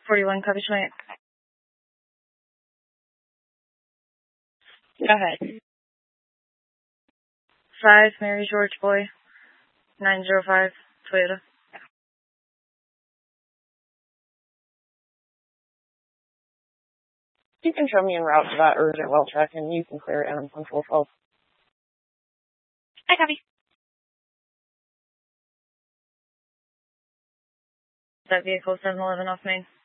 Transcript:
41, copy Schmidt. Go ahead. 5, Mary George Boy, 905, Toyota. You can show me en route to that urgent well check, and you can clear it on 112. I copy. That vehicle 711 off main.